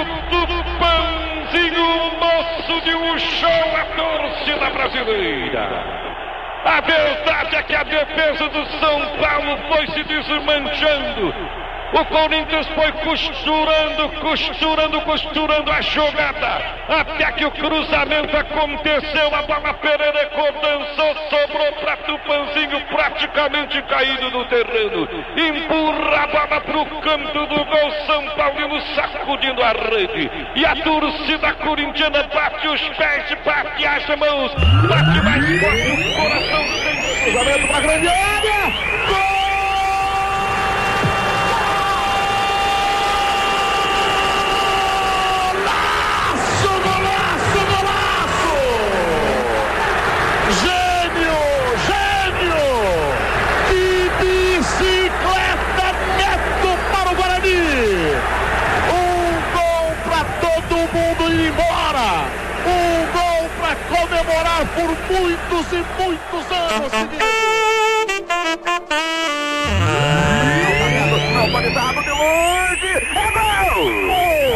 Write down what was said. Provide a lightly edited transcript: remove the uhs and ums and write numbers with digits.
Tupanzinho, moço de um show, a torcida brasileira. A verdade é que a defesa do São Paulo foi se desmanchando. O Corinthians foi costurando a jogada, até que o cruzamento aconteceu, a bola Pereira dançou, sobrou para Tupanzinho, praticamente caído no terreno, empurra a bola para o canto do gol, São Paulino sacudindo a rede, e a torcida corintiana bate os pés, bate as mãos, bate mais forte o coração, sem cruzamento para a grande área, gol! Comemorar por muitos e muitos anos seguidos. Autorizado de longe, é gol!